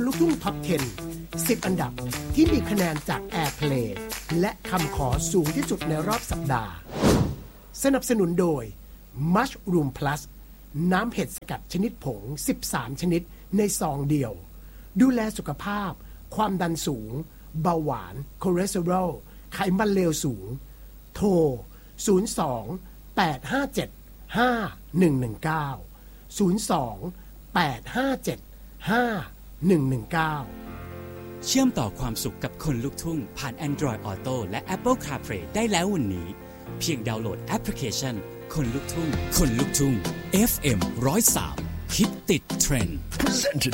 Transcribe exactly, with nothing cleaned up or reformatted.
ลูกทุ่งท็อป สิบ สิบ อันดับที่มีคะแนนจาก Airplay และคำขอสูงที่สุดในรอบสัปดาห์สนับสนุนโดย Mushroom Plus น้ำเห็ดสกัดชนิดผงสิบสามชนิดในซองเดียวดูแลสุขภาพความดันสูงเบาหวานคอเลสเตอรอลไขมันเลวสูงโทรศูนย์ สอง แปด ห้า เจ็ด ห้า หนึ่ง หนึ่ง เก้า ศูนย์ สอง แปด ห้า เจ็ด ห้า หนึ่ง หนึ่ง เก้าเชื่อมต่อความสุขกับคนลูกทุ่งผ่าน Android Auto และ Apple CarPlay ได้แล้ววันนี้เพียงดาวน์โหลดแอปพลิเคชันคนลูกทุ่งคนลูกทุ่ง เอฟ เอ็ม หนึ่งศูนย์สาม คิดติดเทรนด์